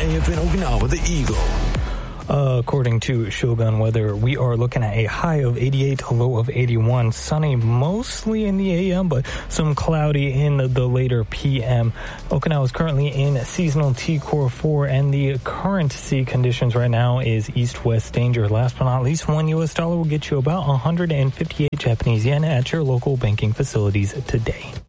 Live in Okinawa, the Eagle. According to Shogun Weather, we are looking at a high of 88, a low of 81. Sunny mostly in the AM, but some cloudy in the later PM. Okinawa is currently in seasonal T-Core 4, and the current sea conditions right now is east-west danger. Last but not least, $1 US will get you about 158 Japanese yen at your local banking facilities today.